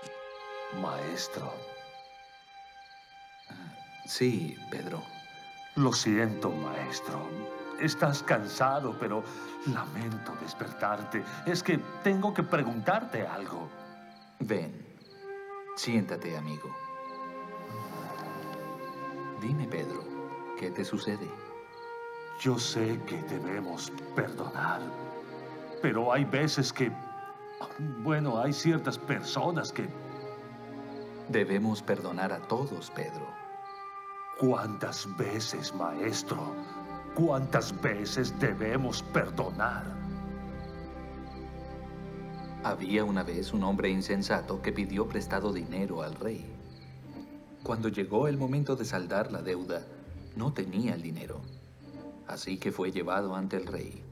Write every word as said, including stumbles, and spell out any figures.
Maestro. Sí, Pedro. Lo siento, maestro. Estás cansado, pero lamento despertarte. Es que tengo que preguntarte algo. Ven, siéntate, amigo. Dime, Pedro, ¿qué te sucede? Yo sé que debemos perdonar, pero hay veces que... Bueno, hay ciertas personas que... Debemos perdonar a todos, Pedro. ¿Cuántas veces, maestro? ¿Cuántas veces debemos perdonar? Había una vez un hombre insensato que pidió prestado dinero al rey. Cuando llegó el momento de saldar la deuda, no tenía el dinero. Así que fue llevado ante el rey.